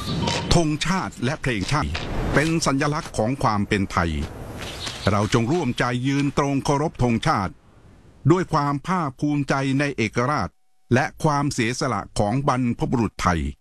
ธงชาติและเพลงชาติเป็นสัญลักษณ์ของความเป็นไทยเราจงร่วมใจยืนตรงเคารพธงชาติด้วยความภาคภูมิใจในเอกราชและความเสียสละของบรรพบุรุษไทย